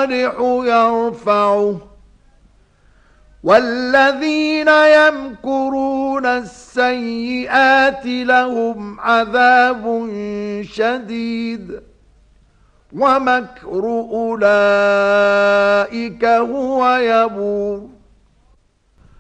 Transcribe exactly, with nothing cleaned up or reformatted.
الصالح يرفعه والذين يمكرون السيئات لهم عذاب شديد ومكر أولئك هو يبور